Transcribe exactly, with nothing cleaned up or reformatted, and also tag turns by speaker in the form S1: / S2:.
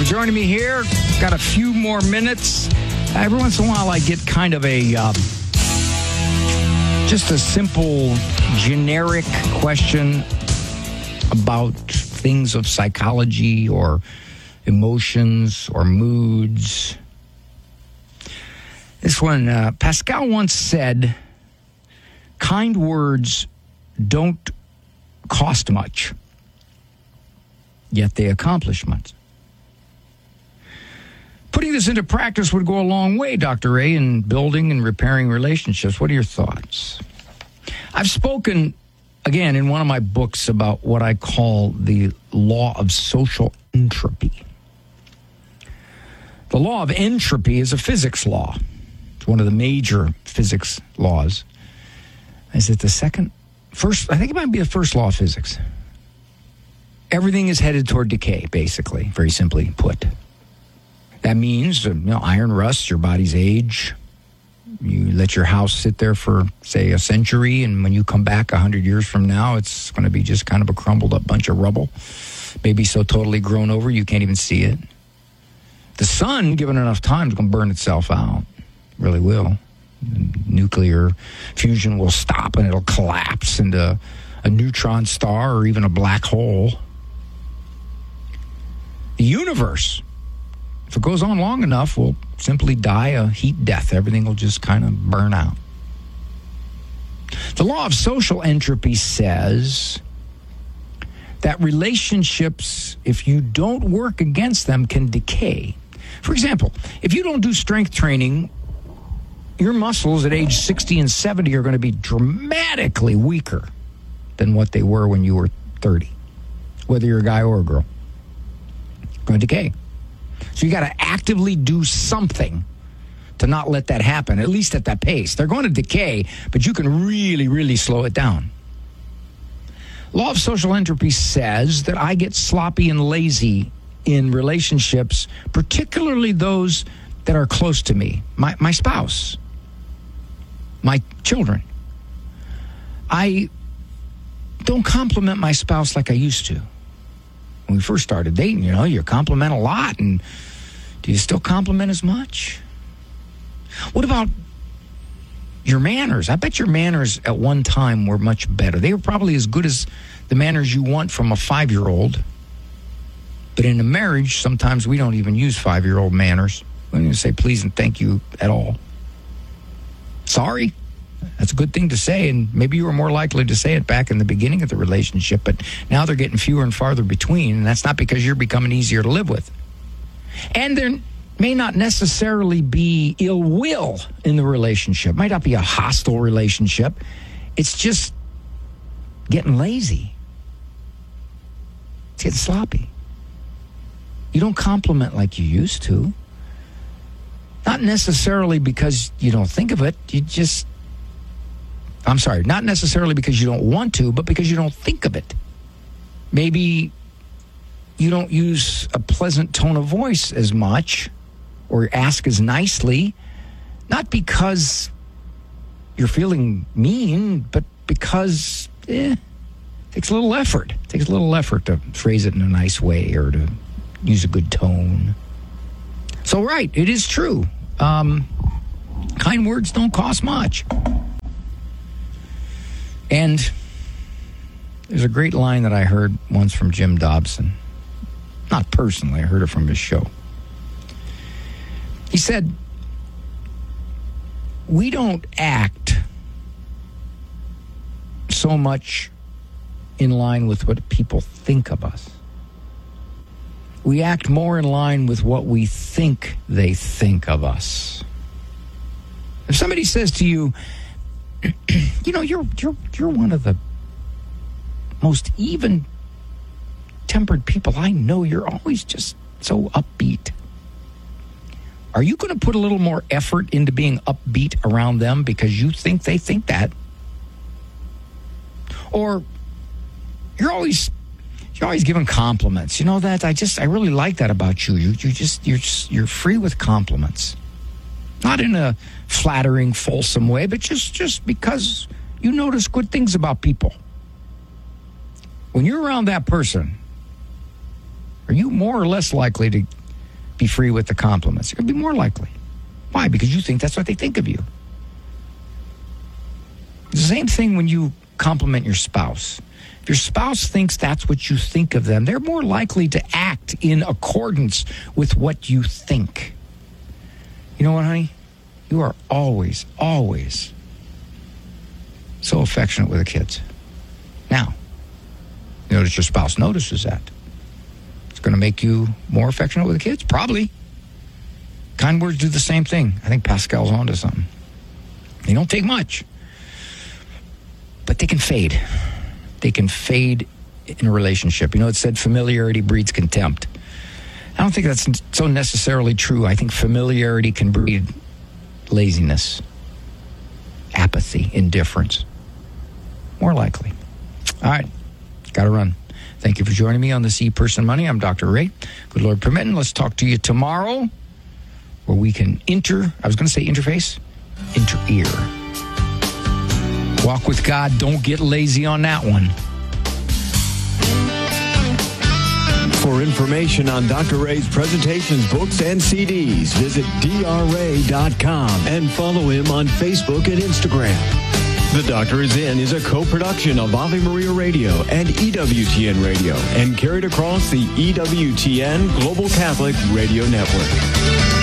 S1: joining me here. Got a few more minutes. Every once in a while, I get kind of a, um, just a simple, generic question about things of psychology or emotions or moods. This one, uh, Pascal once said, kind words don't cost much, yet they accomplish much. Putting this into practice would go a long way, Doctor Ray, in building and repairing relationships. What are your thoughts? I've spoken, again, in one of my books about what I call the law of social entropy. The law of entropy is a physics law. It's one of the major physics laws. Is it the second? First, I think it might be the first law of physics. Everything is headed toward decay, basically, very simply put. That means, you know, iron rusts, your body's age. You let your house sit there for, say, a century, and when you come back a hundred years from now, it's going to be just kind of a crumbled up bunch of rubble. Maybe so totally grown over you can't even see it. The sun, given enough time, is going to burn itself out. It really will. Nuclear fusion will stop, and it'll collapse into a neutron star or even a black hole. The universe, if it goes on long enough, will simply die a heat death. Everything will just kind of burn out. The law of social entropy says that relationships, if you don't work against them, can decay. For example, if you don't do strength training, your muscles at age sixty and seventy are going to be dramatically weaker than what they were when you were thirty, whether you're a guy or a girl. Going to decay. So you got to actively do something to not let that happen, at least at that pace. They're going to decay, but you can really, really slow it down. Law of social entropy says that I get sloppy and lazy in relationships, particularly those that are close to me, my, my spouse, my children. I don't compliment my spouse like I used to. When we first started dating, you know, you compliment a lot, and do you still compliment as much? What about your manners? I bet your manners at one time were much better. They were probably as good as the manners you want from a five-year-old. But in a marriage, sometimes we don't even use five-year-old manners. We don't even say please and thank you at all. Sorry. That's a good thing to say, and maybe you were more likely to say it back in the beginning of the relationship, but now they're getting fewer and farther between, and that's not because you're becoming easier to live with. And there may not necessarily be ill will in the relationship. Might not be a hostile relationship. It's just getting lazy. It's getting sloppy. You don't compliment like you used to. Not necessarily because you don't think of it. You just, I'm sorry, not necessarily because you don't want to, but because you don't think of it. Maybe you don't use a pleasant tone of voice as much or ask as nicely, not because you're feeling mean, but because eh, it takes a little effort. It takes a little effort to phrase it in a nice way or to use a good tone. So, right, it is true. Um, kind words don't cost much. And there's a great line that I heard once from Jim Dobson. Not personally, I heard it from his show. He said, we don't act so much in line with what people think of us. We act more in line with what we think they think of us. If somebody says to you, you know, you're you're you're one of the most even-tempered people I know. You're always just so upbeat. Are you going to put a little more effort into being upbeat around them because you think they think that? Or you're always you're always giving compliments. You know that I just I really like that about you. You you just you're just, you're free with compliments. Not in a flattering, fulsome way, but just, just because you notice good things about people. When you're around that person, are you more or less likely to be free with the compliments. You're going to be more likely. Why? Because you think that's what they think of you. It's the same thing when you compliment your spouse. If your spouse thinks that's what you think of them, they're more likely to act in accordance with what you think. You know what, honey? You are always, always so affectionate with the kids. Now, you notice your spouse notices that. It's going to make you more affectionate with the kids? Probably. Kind words do the same thing. I think Pascal's onto something. They don't take much. But they can fade. They can fade in a relationship. You know, it said familiarity breeds contempt. I don't think that's so necessarily true. I think familiarity can breed laziness, apathy, indifference. More likely. All right. Got to run. Thank you for joining me on this E-Person Money. I'm Doctor Ray. Good Lord permitting, let's talk to you tomorrow where we can inter, I was going to say interface, inter-ear. Walk with God. Don't get lazy on that one.
S2: For information on Doctor Ray's presentations, books, and C Ds, visit D R ray dot com and follow him on Facebook and Instagram. The Doctor Is In is a co-production of Ave Maria Radio and E W T N Radio and carried across the E W T N Global Catholic Radio Network.